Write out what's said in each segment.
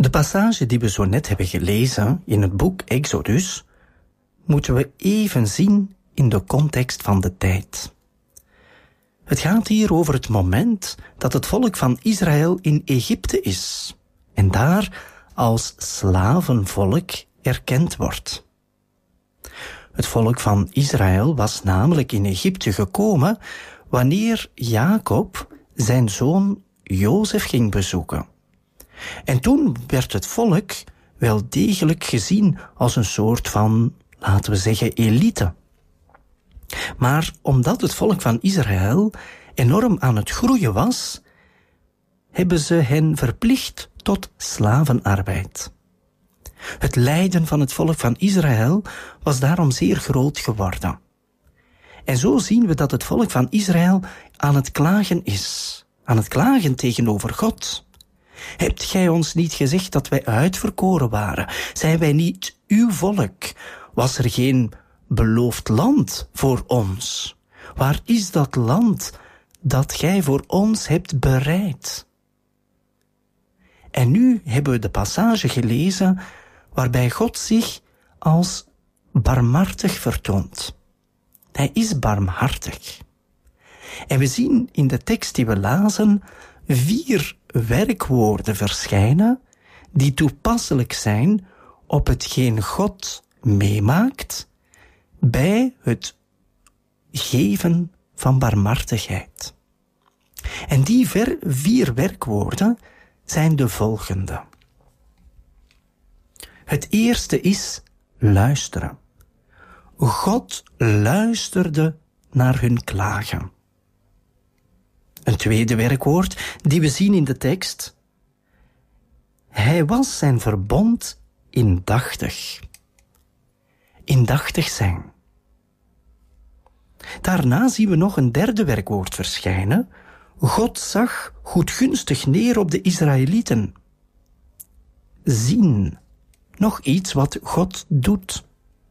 De passage die we zo net hebben gelezen in het boek Exodus moeten we even zien in de context van de tijd. Het gaat hier over het moment dat het volk van Israël in Egypte is en daar als slavenvolk erkend wordt. Het volk van Israël was namelijk in Egypte gekomen wanneer Jacob zijn zoon Jozef ging bezoeken. En toen werd het volk wel degelijk gezien als een soort van, laten we zeggen, elite. Maar omdat het volk van Israël enorm aan het groeien was, hebben ze hen verplicht tot slavenarbeid. Het lijden van het volk van Israël was daarom zeer groot geworden. En zo zien we dat het volk van Israël aan het klagen is, aan het klagen tegenover God. Hebt gij ons niet gezegd dat wij uitverkoren waren? Zijn wij niet uw volk? Was er geen beloofd land voor ons? Waar is dat land dat gij voor ons hebt bereid? En nu hebben we de passage gelezen waarbij God zich als barmhartig vertoont. Hij is barmhartig. En we zien in de tekst die we lazen 4 werkwoorden verschijnen die toepasselijk zijn op hetgeen God meemaakt bij het geven van barmhartigheid. En die 4 werkwoorden zijn de volgende. Het eerste is luisteren. God luisterde naar hun klagen. Een tweede werkwoord die we zien in de tekst. Hij was zijn verbond indachtig. Indachtig zijn. Daarna zien we nog een derde werkwoord verschijnen. God zag goedgunstig neer op de Israëlieten. Zien. Nog iets wat God doet.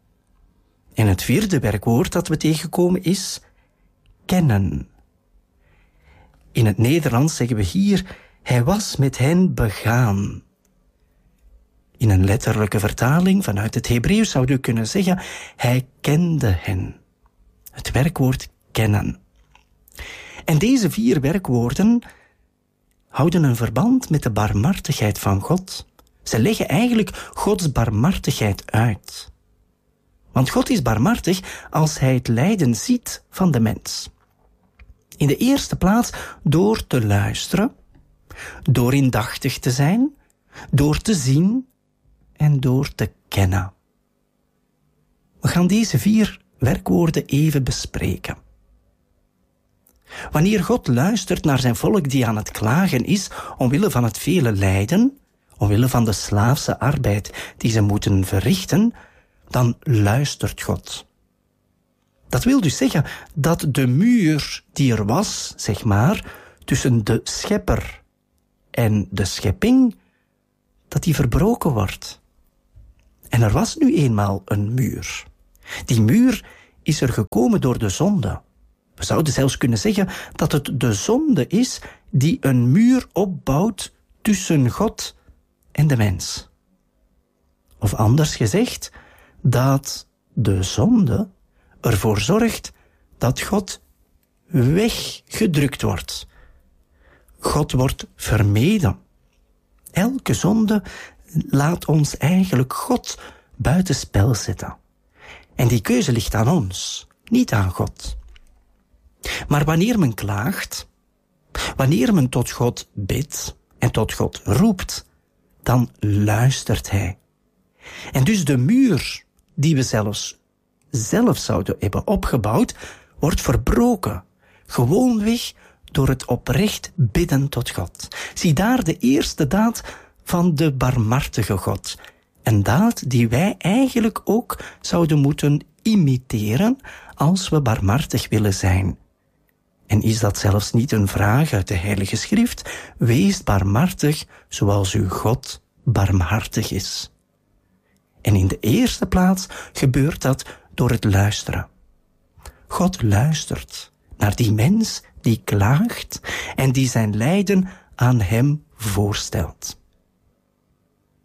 En het vierde werkwoord dat we tegenkomen is kennen. In het Nederlands zeggen we hier, hij was met hen begaan. In een letterlijke vertaling vanuit het Hebreeuws zou u kunnen zeggen, hij kende hen. Het werkwoord kennen. En deze 4 werkwoorden houden een verband met de barmhartigheid van God. Ze leggen eigenlijk Gods barmhartigheid uit. Want God is barmhartig als hij het lijden ziet van de mens. In de eerste plaats door te luisteren, door indachtig te zijn, door te zien en door te kennen. We gaan deze 4 werkwoorden even bespreken. Wanneer God luistert naar zijn volk die aan het klagen is omwille van het vele lijden, omwille van de slaafse arbeid die ze moeten verrichten, dan luistert God. Dat wil dus zeggen dat de muur die er was, zeg maar, tussen de schepper en de schepping, dat die verbroken wordt. En er was nu eenmaal een muur. Die muur is er gekomen door de zonde. We zouden zelfs kunnen zeggen dat het de zonde is die een muur opbouwt tussen God en de mens. Of anders gezegd, dat de zonde ervoor zorgt dat God weggedrukt wordt. God wordt vermeden. Elke zonde laat ons eigenlijk God buitenspel zetten. En die keuze ligt aan ons, niet aan God. Maar wanneer men klaagt, wanneer men tot God bidt en tot God roept, dan luistert hij. En dus de muur die we zelf zouden hebben opgebouwd, wordt verbroken. Gewoonweg door het oprecht bidden tot God. Zie daar de eerste daad van de barmhartige God. Een daad die wij eigenlijk ook zouden moeten imiteren als we barmhartig willen zijn. En is dat zelfs niet een vraag uit de Heilige Schrift? Wees barmhartig zoals uw God barmhartig is. En in de eerste plaats gebeurt dat door het luisteren. God luistert naar die mens die klaagt en die zijn lijden aan hem voorstelt.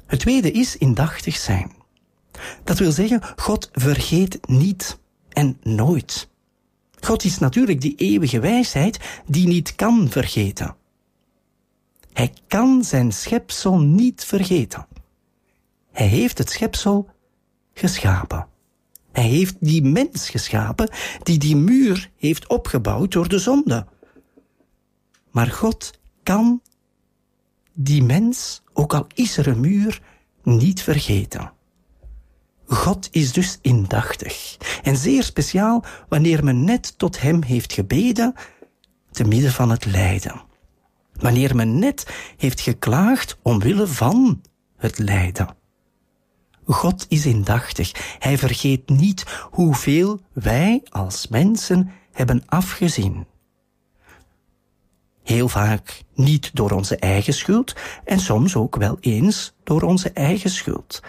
Het tweede is indachtig zijn. Dat wil zeggen, God vergeet niet en nooit. God is natuurlijk die eeuwige wijsheid die niet kan vergeten. Hij kan zijn schepsel niet vergeten. Hij heeft het schepsel geschapen. Hij heeft die mens geschapen die muur heeft opgebouwd door de zonde. Maar God kan die mens, ook al is er een muur, niet vergeten. God is dus indachtig. En zeer speciaal wanneer men net tot hem heeft gebeden, te midden van het lijden. Wanneer men net heeft geklaagd omwille van het lijden. God is indachtig. Hij vergeet niet hoeveel wij als mensen hebben afgezien. Heel vaak niet door onze eigen schuld en soms ook wel eens door onze eigen schuld.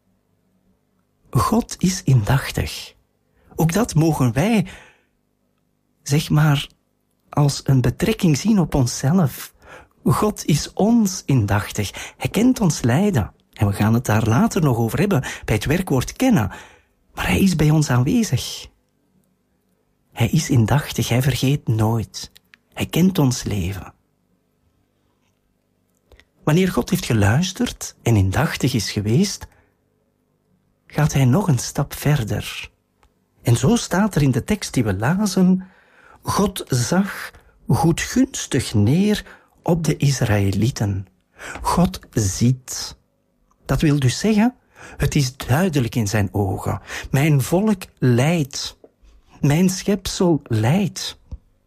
God is indachtig. Ook dat mogen wij, zeg maar, als een betrekking zien op onszelf. God is ons indachtig. Hij kent ons lijden. En we gaan het daar later nog over hebben, bij het werkwoord kennen. Maar hij is bij ons aanwezig. Hij is indachtig, hij vergeet nooit. Hij kent ons leven. Wanneer God heeft geluisterd en indachtig is geweest, gaat hij nog een stap verder. En zo staat er in de tekst die we lazen, God zag goedgunstig neer op de Israëlieten. God ziet. Dat wil dus zeggen, het is duidelijk in zijn ogen. Mijn volk lijdt. Mijn schepsel lijdt.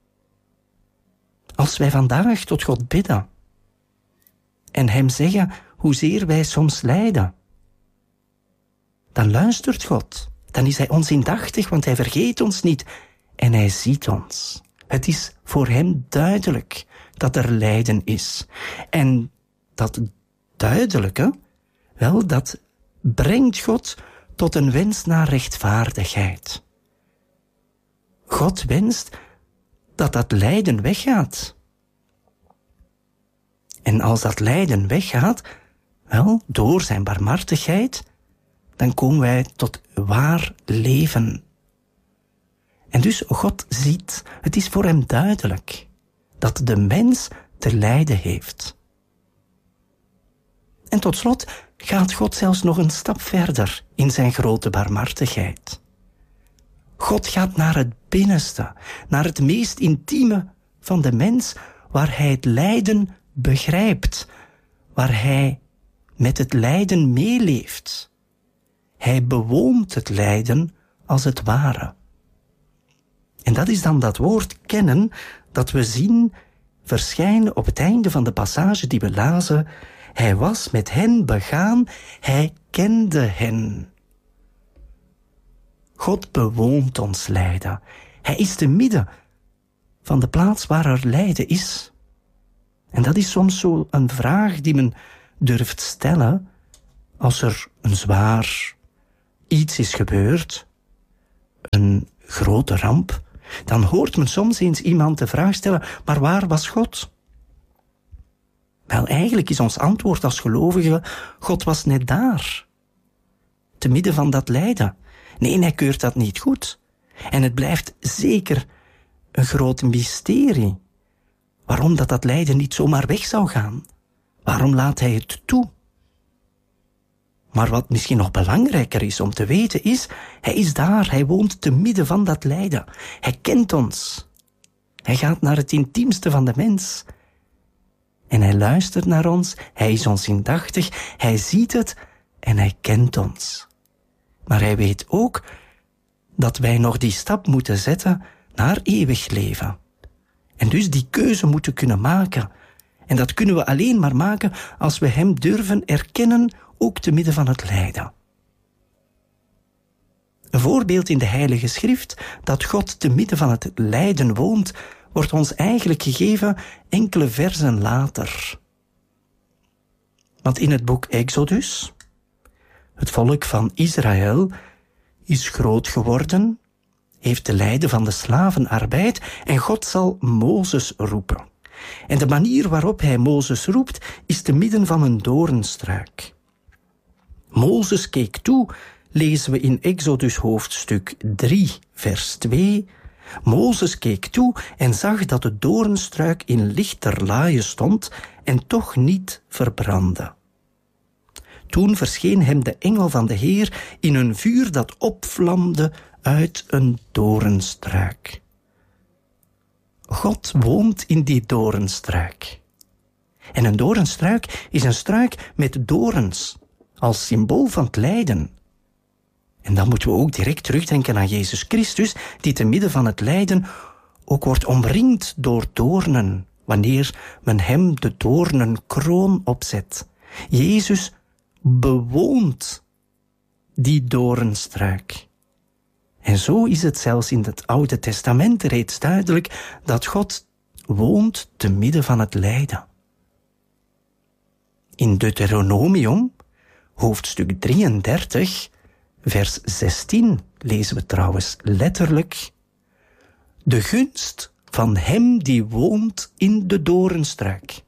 Als wij vandaag tot God bidden en hem zeggen hoezeer wij soms lijden, dan luistert God. Dan is hij ons indachtig, want hij vergeet ons niet en hij ziet ons. Het is voor hem duidelijk dat er lijden is. En dat duidelijke, wel, dat brengt God tot een wens naar rechtvaardigheid. God wenst dat dat lijden weggaat. En als dat lijden weggaat, wel, door zijn barmhartigheid, dan komen wij tot waar leven. En dus God ziet, het is voor hem duidelijk dat de mens te lijden heeft. En tot slot gaat God zelfs nog een stap verder in zijn grote barmhartigheid. God gaat naar het binnenste, naar het meest intieme van de mens, waar hij het lijden begrijpt, waar hij met het lijden meeleeft. Hij bewoont het lijden als het ware. En dat is dan dat woord kennen dat we zien verschijnen op het einde van de passage die we lazen. Hij was met hen begaan, hij kende hen. God bewoont ons lijden. Hij is te midden van de plaats waar er lijden is. En dat is soms zo een vraag die men durft stellen als er een zwaar iets is gebeurd, een grote ramp. Dan hoort men soms eens iemand de vraag stellen, maar waar was God? Wel, eigenlijk is ons antwoord als gelovigen, God was net daar, te midden van dat lijden. Nee, hij keurt dat niet goed. En het blijft zeker een groot mysterie. Waarom dat lijden niet zomaar weg zou gaan? Waarom laat hij het toe? Maar wat misschien nog belangrijker is om te weten is, hij is daar, hij woont te midden van dat lijden. Hij kent ons. Hij gaat naar het intiemste van de mens. En hij luistert naar ons, hij is ons indachtig, hij ziet het en hij kent ons. Maar hij weet ook dat wij nog die stap moeten zetten naar eeuwig leven. En dus die keuze moeten kunnen maken. En dat kunnen we alleen maar maken als we hem durven erkennen, ook te midden van het lijden. Een voorbeeld in de Heilige Schrift dat God te midden van het lijden woont, wordt ons eigenlijk gegeven enkele versen later. Want in het boek Exodus, het volk van Israël is groot geworden, heeft te lijden van de slavenarbeid en God zal Mozes roepen. En de manier waarop hij Mozes roept is te midden van een doornstruik. Mozes keek toe, lezen we in Exodus hoofdstuk 3, vers 2. Mozes keek toe en zag dat de doornstruik in lichterlaaie stond en toch niet verbrandde. Toen verscheen hem de engel van de Heer in een vuur dat opvlamde uit een doornstruik. God woont in die doornstruik. En een doornstruik is een struik met doorns, als symbool van het lijden. En dan moeten we ook direct terugdenken aan Jezus Christus, die te midden van het lijden ook wordt omringd door doornen, wanneer men hem de doornenkroon opzet. Jezus bewoont die doornstruik. En zo is het zelfs in het Oude Testament reeds duidelijk dat God woont te midden van het lijden. In Deuteronomium, hoofdstuk 33, vers 16, lezen we trouwens letterlijk: de gunst van hem die woont in de doornstruik.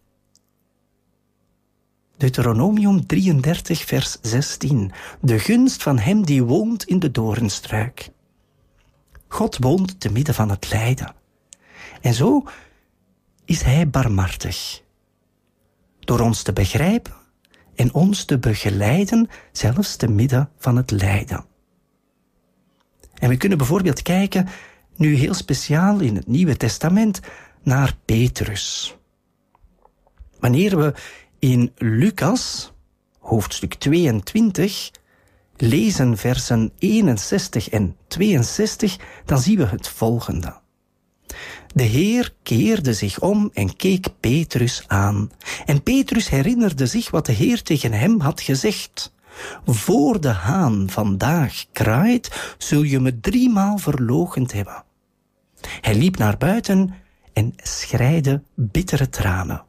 Deuteronomium 33, vers 16. De gunst van hem die woont in de doornstruik. God woont te midden van het lijden. En zo is hij barmhartig. Door ons te begrijpen en ons te begeleiden, zelfs te midden van het lijden. En we kunnen bijvoorbeeld kijken, nu heel speciaal in het Nieuwe Testament, naar Petrus. Wanneer we in Lucas, hoofdstuk 22, lezen versen 61 en 62, dan zien we het volgende. De Heer keerde zich om en keek Petrus aan. En Petrus herinnerde zich wat de Heer tegen hem had gezegd. Voor de haan vandaag kraait, zul je me 3 maal verloochend hebben. Hij liep naar buiten en schreide bittere tranen.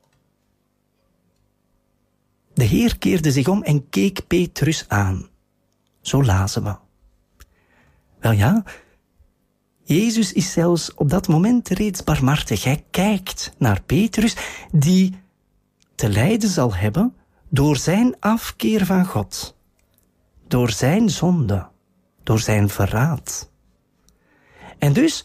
De Heer keerde zich om en keek Petrus aan. Zo lazen we. Wel ja, Jezus is zelfs op dat moment reeds barmhartig. Hij kijkt naar Petrus, die te lijden zal hebben door zijn afkeer van God, door zijn zonde, door zijn verraad. En dus,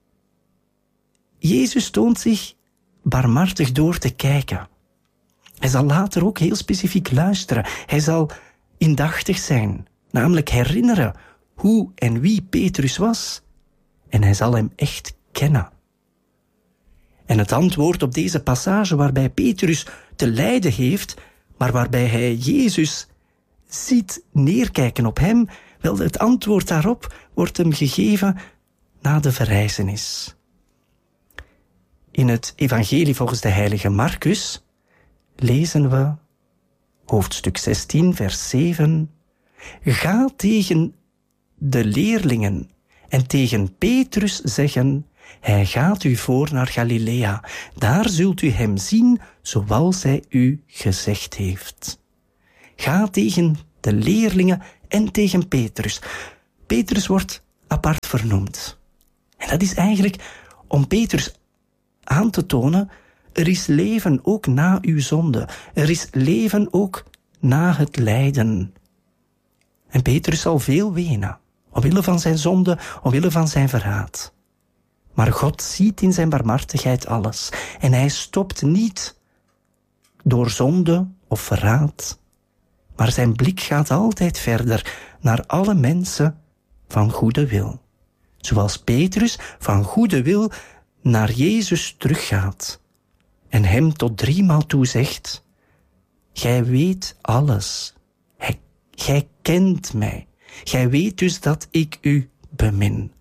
Jezus toont zich barmhartig door te kijken. Hij zal later ook heel specifiek luisteren. Hij zal indachtig zijn, namelijk herinneren hoe en wie Petrus was. En hij zal hem echt kennen. En het antwoord op deze passage waarbij Petrus te lijden heeft, maar waarbij hij Jezus ziet neerkijken op hem, wel, het antwoord daarop wordt hem gegeven na de verrijzenis. In het evangelie volgens de heilige Marcus lezen we, hoofdstuk 16, vers 7, ga tegen de leerlingen en tegen Petrus zeggen, hij gaat u voor naar Galilea. Daar zult u hem zien, zoals hij u gezegd heeft. Ga tegen de leerlingen en tegen Petrus. Petrus wordt apart vernoemd. En dat is eigenlijk om Petrus aan te tonen, er is leven ook na uw zonde. Er is leven ook na het lijden. En Petrus zal veel wenen, omwille van zijn zonde, omwille van zijn verraad. Maar God ziet in zijn barmhartigheid alles. En hij stopt niet door zonde of verraad. Maar zijn blik gaat altijd verder naar alle mensen van goede wil. Zoals Petrus van goede wil naar Jezus teruggaat. En hem tot 3 maal toe zegt, gij weet alles. Gij kent mij. Gij weet dus dat ik u bemin.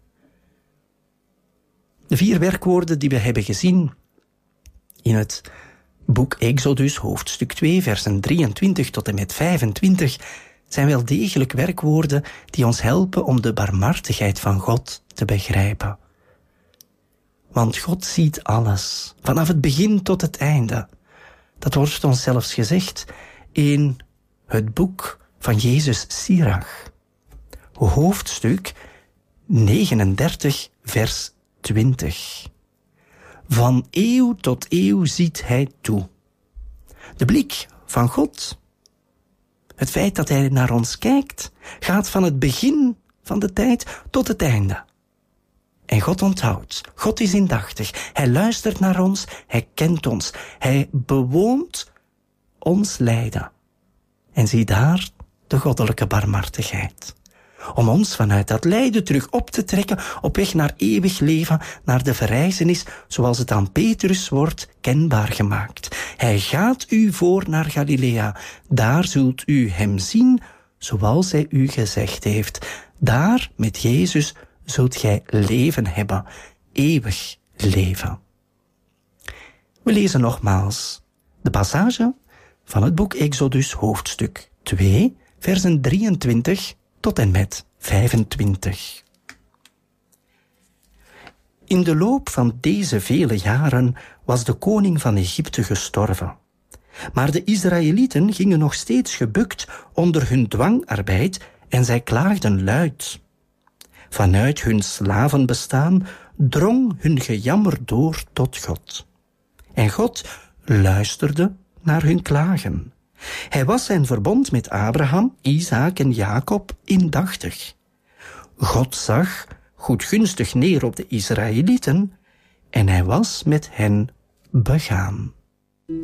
De 4 werkwoorden die we hebben gezien in het boek Exodus, hoofdstuk 2, versen 23 tot en met 25, zijn wel degelijk werkwoorden die ons helpen om de barmhartigheid van God te begrijpen. Want God ziet alles, vanaf het begin tot het einde. Dat wordt ons zelfs gezegd in het boek van Jezus Sirach, hoofdstuk 39, vers 20. Van eeuw tot eeuw ziet hij toe. De blik van God, Het feit dat hij naar ons kijkt, gaat van het begin van de tijd tot het einde. En God onthoudt, God is indachtig, hij luistert naar ons, hij kent ons, hij bewoont ons lijden. En zie daar de goddelijke barmhartigheid. Om ons vanuit dat lijden terug op te trekken op weg naar eeuwig leven, naar de verrijzenis, zoals het aan Petrus wordt kenbaar gemaakt. Hij gaat u voor naar Galilea, daar zult u hem zien, zoals hij u gezegd heeft. Daar, met Jezus, zult gij leven hebben, eeuwig leven. We lezen nogmaals de passage van het boek Exodus, hoofdstuk 2, versen 23 tot en met 25. In de loop van deze vele jaren was de koning van Egypte gestorven. Maar de Israëlieten gingen nog steeds gebukt onder hun dwangarbeid en zij klaagden luid. Vanuit hun slavenbestaan drong hun gejammer door tot God. En God luisterde naar hun klagen. Hij was zijn verbond met Abraham, Isaak en Jacob indachtig. God zag goedgunstig neer op de Israëlieten en hij was met hen begaan.